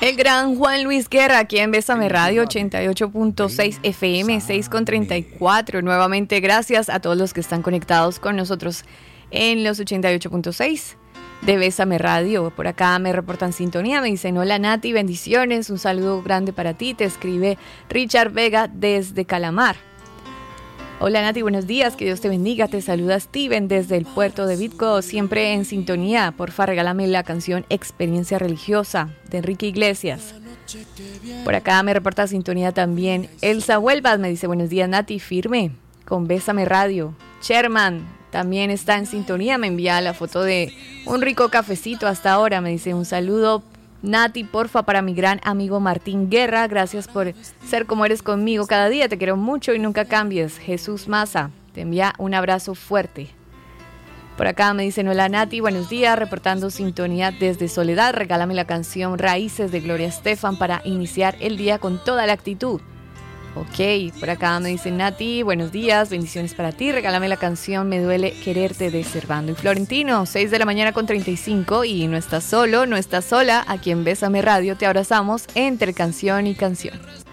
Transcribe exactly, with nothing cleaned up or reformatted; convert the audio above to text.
El gran Juan Luis Guerra, aquí en Bésame Radio ochenta y ocho punto seis F M, seis con treinta y cuatro. Nuevamente, gracias a todos los que están conectados con nosotros en los ochenta y ocho punto seis de Bésame Radio. Por acá me reportan sintonía, me dicen: hola Nati, bendiciones, un saludo grande para ti. Te escribe Richard Vega desde Calamar. Hola Nati, buenos días, que Dios te bendiga. Te saluda Steven desde el puerto de Vitco, siempre en sintonía. Porfa, regálame la canción Experiencia Religiosa de Enrique Iglesias. Por acá me reporta sintonía también Elsa Huelvas, me dice: buenos días Nati, firme con Bésame Radio. Sherman también está en sintonía, me envía la foto de un rico cafecito hasta ahora. Me dice: un saludo Nati, porfa, para mi gran amigo Martín Guerra. Gracias por ser como eres conmigo cada día. Te quiero mucho y nunca cambies. Jesús Maza te envía un abrazo fuerte. Por acá me dicen: hola Nati, buenos días. Reportando sintonía desde Soledad. Regálame la canción Raíces de Gloria Estefan para iniciar el día con toda la actitud. Ok, por acá me dicen: Nati, buenos días, bendiciones para ti. Regálame la canción Me Duele Quererte de Servando y Florentino. seis de la mañana con treinta y cinco, y no estás solo, no estás sola. Aquí en Bésame Radio te abrazamos entre canción y canción.